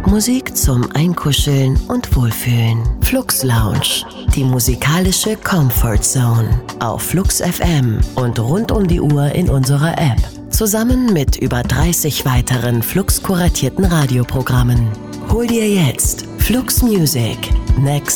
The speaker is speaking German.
Musik zum Einkuscheln und Wohlfühlen. Flux Lounge, die musikalische Comfort Zone. Auf Flux FM und rund um die Uhr in unserer App. Zusammen mit über 30 weiteren Flux kuratierten Radioprogrammen. Hol dir jetzt Flux Music. Next